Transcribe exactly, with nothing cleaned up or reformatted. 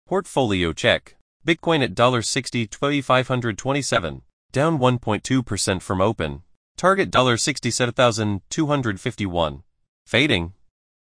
Portfolio check. Bitcoin at sixty thousand five hundred twenty-seven, down one point two percent from open. Target sixty-seven thousand two hundred fifty-one. Fading.